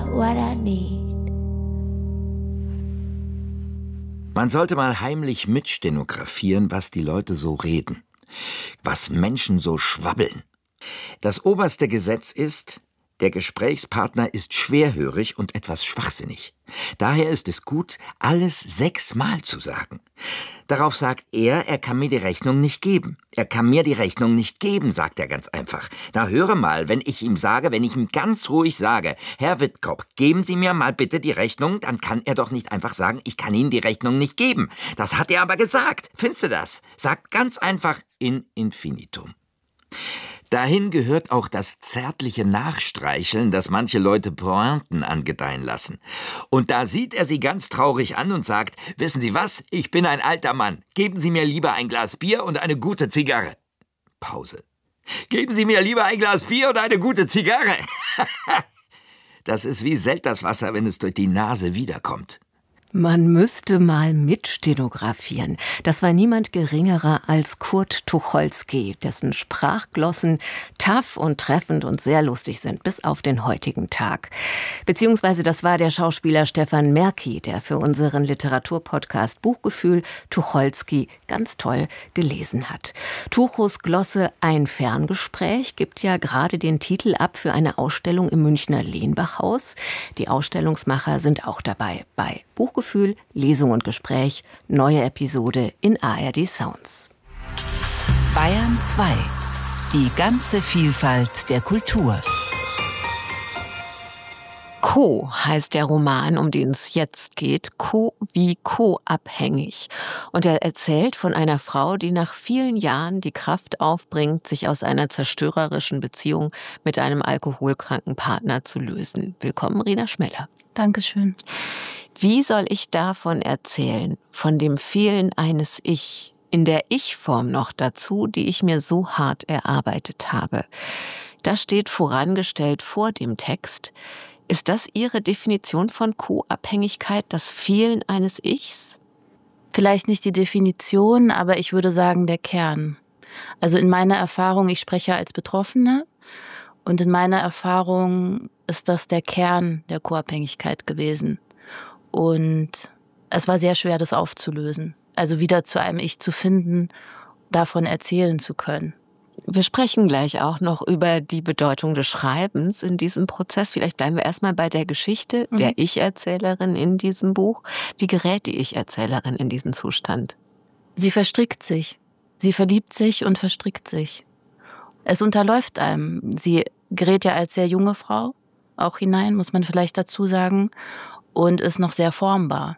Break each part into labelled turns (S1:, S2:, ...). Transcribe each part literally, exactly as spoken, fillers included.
S1: got what I need.
S2: Man sollte mal heimlich mitstenografieren, was die Leute so reden, was Menschen so schwabbeln. Das oberste Gesetz ist, der Gesprächspartner ist schwerhörig und etwas schwachsinnig. Daher ist es gut, alles sechsmal zu sagen. Darauf sagt er, er kann mir die Rechnung nicht geben. Er kann mir die Rechnung nicht geben, sagt er ganz einfach. Na, höre mal, wenn ich ihm sage, wenn ich ihm ganz ruhig sage, Herr Wittkop, geben Sie mir mal bitte die Rechnung, dann kann er doch nicht einfach sagen, ich kann Ihnen die Rechnung nicht geben. Das hat er aber gesagt. Findest du das? Sagt ganz einfach in infinitum. Dahin gehört auch das zärtliche Nachstreicheln, das manche Leute Pointen angedeihen lassen. Und da sieht er sie ganz traurig an und sagt, wissen Sie was, ich bin ein alter Mann. Geben Sie mir lieber ein Glas Bier und eine gute Zigarre. Pause. Geben Sie mir lieber ein Glas Bier und eine gute Zigarre. Das ist wie Selterswasser, wenn es durch die Nase wiederkommt.
S3: Man müsste mal mitstenografieren. Das war niemand Geringerer als Kurt Tucholsky, dessen Sprachglossen tough und treffend und sehr lustig sind, bis auf den heutigen Tag. Beziehungsweise das war der Schauspieler Stefan Merki, der für unseren Literaturpodcast Buchgefühl Tucholsky ganz toll gelesen hat. Tuchos Glosse Ein Ferngespräch gibt ja gerade den Titel ab für eine Ausstellung im Münchner Lehnbachhaus. Die Ausstellungsmacher sind auch dabei bei Buchgefühl. Gefühl, Lesung und Gespräch, neue Episode in A R D Sounds.
S4: Bayern zwei. Die ganze Vielfalt der Kultur.
S3: Co heißt der Roman, um den es jetzt geht. Co wie co-abhängig. Und er erzählt von einer Frau, die nach vielen Jahren die Kraft aufbringt, sich aus einer zerstörerischen Beziehung mit einem alkoholkranken Partner zu lösen. Willkommen, Rina Schmeller.
S5: Dankeschön.
S3: Wie soll ich davon erzählen, von dem Fehlen eines Ich, in der Ich-Form noch dazu, die ich mir so hart erarbeitet habe? Das steht vorangestellt vor dem Text. Ist das Ihre Definition von Co-Abhängigkeit, das Fehlen eines Ichs?
S5: Vielleicht nicht die Definition, aber ich würde sagen der Kern. Also in meiner Erfahrung, ich spreche als Betroffene, und in meiner Erfahrung ist das der Kern der Co-Abhängigkeit gewesen. Und es war sehr schwer, das aufzulösen. Also wieder zu einem Ich zu finden, davon erzählen zu können.
S3: Wir sprechen gleich auch noch über die Bedeutung des Schreibens in diesem Prozess. Vielleicht bleiben wir erstmal bei der Geschichte mhm. der Ich-Erzählerin in diesem Buch. Wie gerät die Ich-Erzählerin in diesen Zustand?
S5: Sie verstrickt sich. Sie verliebt sich und verstrickt sich. Es unterläuft einem. Sie gerät ja als sehr junge Frau auch hinein, muss man vielleicht dazu sagen, und ist noch sehr formbar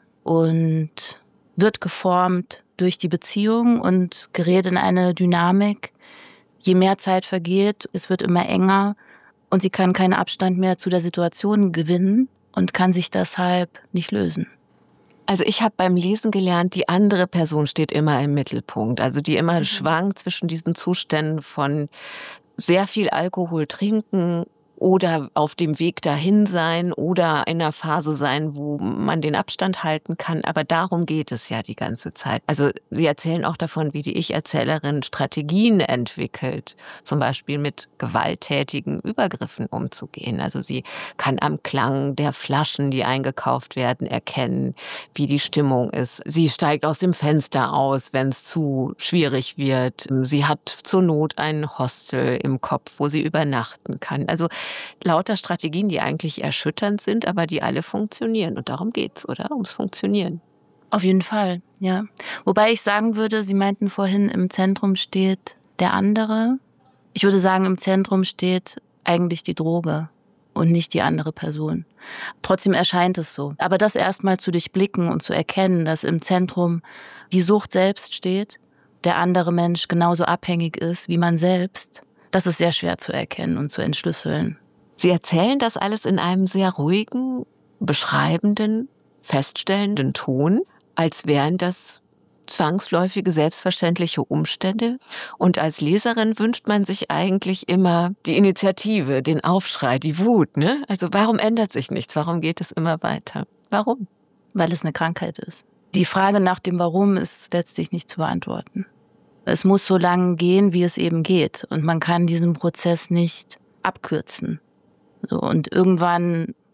S5: und wird geformt durch die Beziehung und gerät in eine Dynamik. Je mehr Zeit vergeht, es wird immer enger und sie kann keinen Abstand mehr zu der Situation gewinnen und kann sich deshalb nicht lösen.
S3: Also ich habe beim Lesen gelernt, die andere Person steht immer im Mittelpunkt, also die immer mhm. schwankt zwischen diesen Zuständen von sehr viel Alkohol trinken oder auf dem Weg dahin sein oder in einer Phase sein, wo man den Abstand halten kann. Aber darum geht es ja die ganze Zeit. Also Sie erzählen auch davon, wie die Ich-Erzählerin Strategien entwickelt, zum Beispiel mit gewalttätigen Übergriffen umzugehen. Also sie kann am Klang der Flaschen, die eingekauft werden, erkennen, wie die Stimmung ist. Sie steigt aus dem Fenster aus, wenn es zu schwierig wird. Sie hat zur Not ein Hostel im Kopf, wo sie übernachten kann. Also lauter Strategien, die eigentlich erschütternd sind, aber die alle funktionieren. Und darum geht's, oder? Ums Funktionieren.
S5: Auf jeden Fall, ja. Wobei ich sagen würde, Sie meinten vorhin, im Zentrum steht der andere. Ich würde sagen, im Zentrum steht eigentlich die Droge und nicht die andere Person. Trotzdem erscheint es so. Aber das erstmal zu durchblicken und zu erkennen, dass im Zentrum die Sucht selbst steht, der andere Mensch genauso abhängig ist wie man selbst, das ist sehr schwer zu erkennen und zu entschlüsseln.
S3: Sie erzählen das alles in einem sehr ruhigen, beschreibenden, feststellenden Ton, als wären das zwangsläufige, selbstverständliche Umstände. Und als Leserin wünscht man sich eigentlich immer die Initiative, den Aufschrei, die Wut, ne? Also warum ändert sich nichts? Warum geht es immer weiter? Warum?
S5: Weil es eine Krankheit ist. Die Frage nach dem Warum ist letztlich nicht zu beantworten. Es muss so lange gehen, wie es eben geht. Und man kann diesen Prozess nicht abkürzen. So, und irgendwann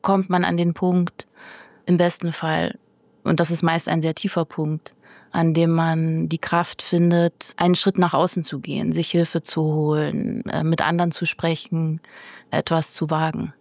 S5: kommt man an den Punkt, im besten Fall, und das ist meist ein sehr tiefer Punkt, an dem man die Kraft findet, einen Schritt nach außen zu gehen, sich Hilfe zu holen, mit anderen zu sprechen, etwas zu wagen.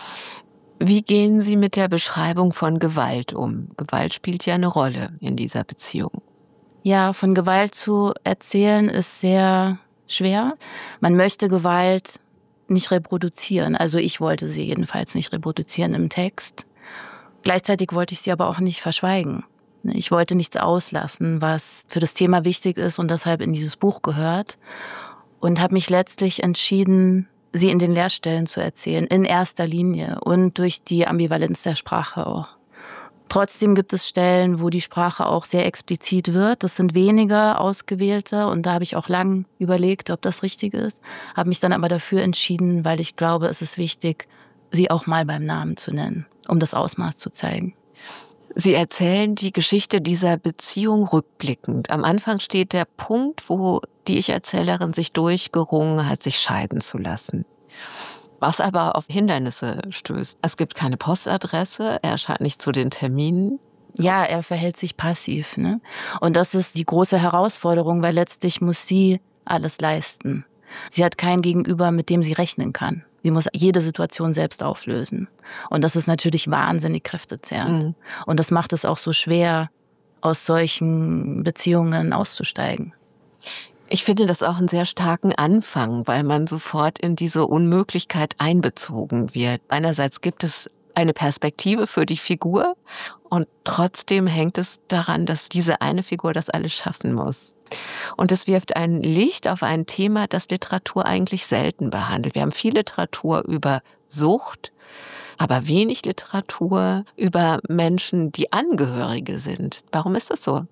S3: Wie gehen Sie mit der Beschreibung von Gewalt um? Gewalt spielt ja eine Rolle in dieser Beziehung.
S5: Ja, von Gewalt zu erzählen ist sehr schwer. Man möchte Gewalt nicht reproduzieren. Also ich wollte sie jedenfalls nicht reproduzieren im Text. Gleichzeitig wollte ich sie aber auch nicht verschweigen. Ich wollte nichts auslassen, was für das Thema wichtig ist und deshalb in dieses Buch gehört. Und habe mich letztlich entschieden, sie in den Leerstellen zu erzählen, in erster Linie und durch die Ambivalenz der Sprache auch. Trotzdem gibt es Stellen, wo die Sprache auch sehr explizit wird. Das sind weniger ausgewählte und da habe ich auch lang überlegt, ob das richtig ist. Habe mich dann aber dafür entschieden, weil ich glaube, es ist wichtig, sie auch mal beim Namen zu nennen, um das Ausmaß zu zeigen.
S3: Sie erzählen die Geschichte dieser Beziehung rückblickend. Am Anfang steht der Punkt, wo die Ich-Erzählerin sich durchgerungen hat, sich scheiden zu lassen. Was aber auf Hindernisse stößt. Es gibt keine Postadresse, er erscheint nicht zu den Terminen.
S5: Ja, er verhält sich passiv, ne? Und das ist die große Herausforderung, weil letztlich muss sie alles leisten. Sie hat kein Gegenüber, mit dem sie rechnen kann. Sie muss jede Situation selbst auflösen. Und das ist natürlich wahnsinnig kräftezehrend. Mhm. Und das macht es auch so schwer, aus solchen Beziehungen auszusteigen.
S3: Ich finde das auch einen sehr starken Anfang, weil man sofort in diese Unmöglichkeit einbezogen wird. Einerseits gibt es eine Perspektive für die Figur und trotzdem hängt es daran, dass diese eine Figur das alles schaffen muss. Und es wirft ein Licht auf ein Thema, das Literatur eigentlich selten behandelt. Wir haben viel Literatur über Sucht, aber wenig Literatur über Menschen, die Angehörige sind. Warum ist das so?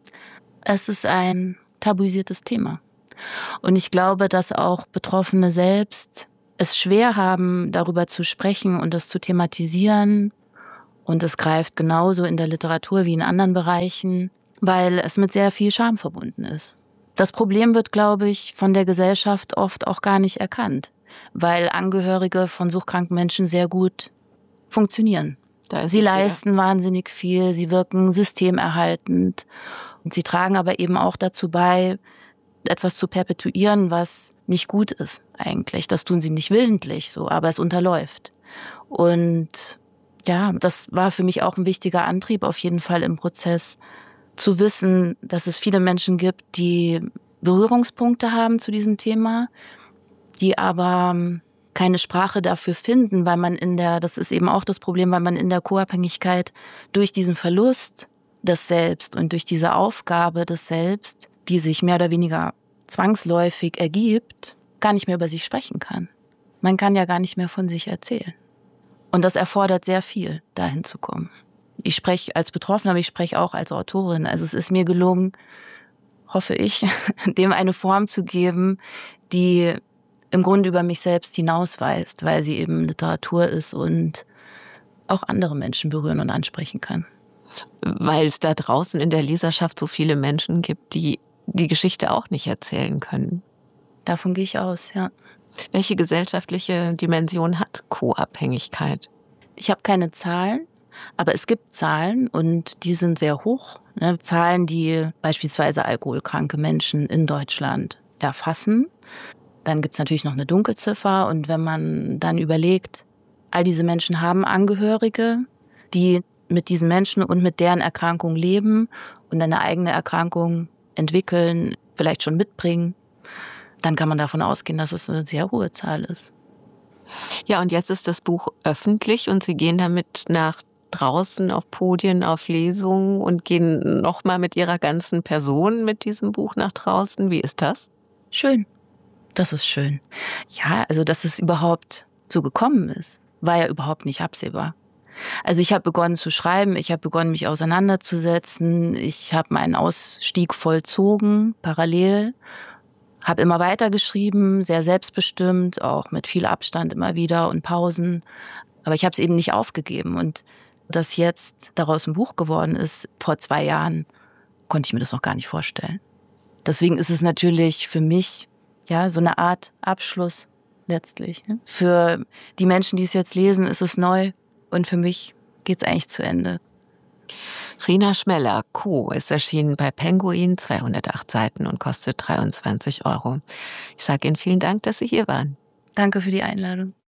S5: Es ist ein tabuisiertes Thema. Und ich glaube, dass auch Betroffene selbst es schwer haben, darüber zu sprechen und das zu thematisieren. Und es greift genauso in der Literatur wie in anderen Bereichen, weil es mit sehr viel Scham verbunden ist. Das Problem wird, glaube ich, von der Gesellschaft oft auch gar nicht erkannt, weil Angehörige von suchtkranken Menschen sehr gut funktionieren. Sie leisten wieder wahnsinnig viel, sie wirken systemerhaltend und sie tragen aber eben auch dazu bei, etwas zu perpetuieren, was nicht gut ist eigentlich. Das tun sie nicht willentlich so, aber es unterläuft. Und ja, das war für mich auch ein wichtiger Antrieb auf jeden Fall im Prozess, zu wissen, dass es viele Menschen gibt, die Berührungspunkte haben zu diesem Thema, die aber keine Sprache dafür finden, weil man in der, das ist eben auch das Problem, weil man in der Co-Abhängigkeit durch diesen Verlust des Selbst und durch diese Aufgabe des Selbst, die sich mehr oder weniger zwangsläufig ergibt, gar nicht mehr über sich sprechen kann. Man kann ja gar nicht mehr von sich erzählen. Und das erfordert sehr viel, dahin zu kommen. Ich spreche als Betroffene, aber ich spreche auch als Autorin. Also es ist mir gelungen, hoffe ich, dem eine Form zu geben, die im Grunde über mich selbst hinausweist, weil sie eben Literatur ist und auch andere Menschen berühren und ansprechen kann.
S3: Weil es da draußen in der Leserschaft so viele Menschen gibt, die die Geschichte auch nicht erzählen können.
S5: Davon gehe ich aus, ja.
S3: Welche gesellschaftliche Dimension hat Co-Abhängigkeit?
S5: Ich habe keine Zahlen, aber es gibt Zahlen und die sind sehr hoch. Ne? Zahlen, die beispielsweise alkoholkranke Menschen in Deutschland erfassen. Dann gibt es natürlich noch eine Dunkelziffer und wenn man dann überlegt, all diese Menschen haben Angehörige, die mit diesen Menschen und mit deren Erkrankung leben und eine eigene Erkrankung entwickeln, vielleicht schon mitbringen, dann kann man davon ausgehen, dass es eine sehr hohe Zahl ist.
S3: Ja, und jetzt ist das Buch öffentlich und Sie gehen damit nach draußen auf Podien, auf Lesungen und gehen nochmal mit Ihrer ganzen Person mit diesem Buch nach draußen. Wie ist das?
S5: Schön. Das ist schön. Ja, also dass es überhaupt so gekommen ist, war ja überhaupt nicht absehbar. Also ich habe begonnen zu schreiben, ich habe begonnen, mich auseinanderzusetzen, ich habe meinen Ausstieg vollzogen, parallel, habe immer weiter geschrieben, sehr selbstbestimmt, auch mit viel Abstand immer wieder und Pausen. Aber ich habe es eben nicht aufgegeben. Und dass jetzt daraus ein Buch geworden ist, vor zwei Jahren, konnte ich mir das noch gar nicht vorstellen. Deswegen ist es natürlich für mich ja so eine Art Abschluss letztlich. Für die Menschen, die es jetzt lesen, ist es neu. Und für mich geht's eigentlich zu Ende.
S3: Rina Schmeller, Co. ist erschienen bei Penguin, zweihundertacht Seiten und kostet dreiundzwanzig Euro. Ich sage Ihnen vielen Dank, dass Sie hier waren.
S5: Danke für die Einladung.